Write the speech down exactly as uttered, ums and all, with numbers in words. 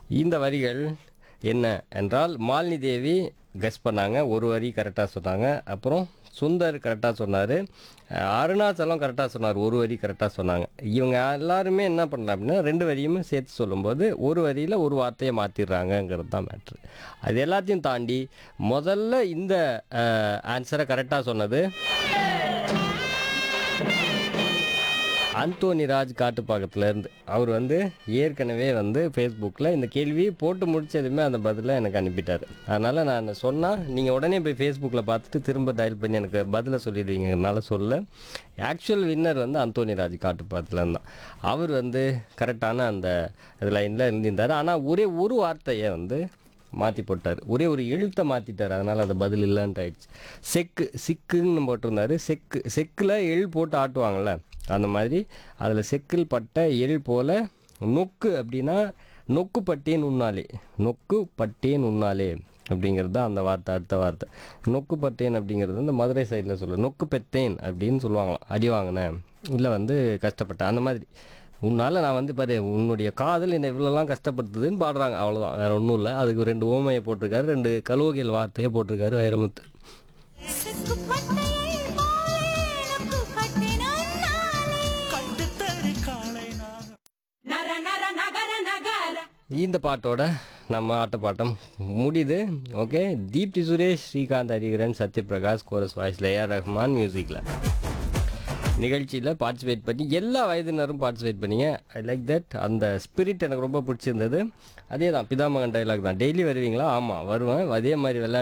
இந்த வரிகள் என்ன என்றால் மாலினி தேவி கெஸ் பண்ணாங்க, ஒரு வரி கரெக்டாக சொன்னாங்க. அப்புறம் சுந்தர் கரெக்டாக சொன்னார். அருணாச்சலம் கரெக்டாக சொன்னார், ஒரு வரி கரெக்டாக சொன்னாங்க. இவங்க எல்லாருமே என்ன பண்ணலாம் அப்படின்னா ரெண்டு வரியுமே சேர்த்து சொல்லும்போது ஒரு வரியில் ஒரு வார்த்தையை மாற்றிடுறாங்கங்கிறது தான் மேட்ரு. அது எல்லாத்தையும் தாண்டி முதல்ல இந்த ஆன்சரை கரெக்டாக சொன்னது அந்தோனி ராஜ் காட்டுப்பாக்கத்துலேருந்து. அவர் வந்து ஏற்கனவே வந்து ஃபேஸ்புக்கில் இந்த கேள்வி போட்டு முடிச்சதுமே அந்த பதிலை எனக்கு அனுப்பிட்டார். அதனால் நான் சொன்னால் நீங்கள் உடனே போய் ஃபேஸ்புக்கில் பார்த்துட்டு திரும்ப டயல் பண்ணி எனக்கு பதிலை சொல்லிடுவீங்கனால சொல்ல. ஆக்சுவல் வின்னர் வந்து அந்தோனி ராஜ் காட்டுப்பாக்கத்துலேருந்து தான். அவர் வந்து கரெக்டான அந்த லைனில் இருந்திருந்தார். ஆனால் ஒரே ஒரு வார்த்தையை வந்து மாற்றி போட்டார், ஒரே ஒரு எழுத்தை மாற்றிட்டார். அதனால் அது பதில் இல்லைன்ட்டு ஆயிடுச்சு. செக்கு சிக்குன்னு போட்டிருந்தாரு. செக்கு செக்கில் எள் போட்டு ஆட்டுவாங்கள்ல, அந்த மாதிரி அதில் செக்கில் பட்ட எள் போல் நொக்கு அப்படின்னா நொக்கு பட்டேன் உண்ணாலே, நொக்கு பட்டேன் உண்ணாலே அப்படிங்கிறது தான் அந்த வார்த்தை. அடுத்த வார்த்தை நொக்கு பட்டேன் அப்படிங்கிறது வந்து மதுரை சைடில் சொல்ல நொக்கு பெத்தேன் அப்படின்னு சொல்லுவாங்களாம். அடி வாங்கினேன் இல்லை வந்து கஷ்டப்பட்டேன் அந்த மாதிரி. உன்னால் நான் வந்து பாரு உன்னுடைய காதல் என்னை இவ்வளோலாம் கஷ்டப்படுத்துதுன்னு பாடுறாங்க. அவ்வளோதான், வேறு ஒன்றும் இல்லை. அதுக்கு ரெண்டு ஓமையை போட்டிருக்காரு, ரெண்டு கலோகியல் வார்த்தையை போட்டிருக்காரு வைரமுத்து. இந்த பாட்டோட நம்ம ஆட்டப்பாட்டம் முடியுது. ஓகே, தீப்தி சுரேஷ், ஸ்ரீகாந்த் ஹரிகரன், சத்யபிரகாஷ் கோரஸ் வாய்ஸில், ஏஆர் ரஹ்மான் மியூசிக்கில் நிகழ்ச்சியில் பார்ட்டிசிபேட் பண்ணி எல்லா வயதினரும் பார்ட்டிசிபேட் பண்ணிங்க. I like that. அந்த ஸ்பிரிட் எனக்கு ரொம்ப பிடிச்சிருந்தது. அதே தான் பிதாமகன் டைலாக் தான். டெய்லி வருவீங்களா? ஆமாம் வருவேன். அதே மாதிரி விளையாடி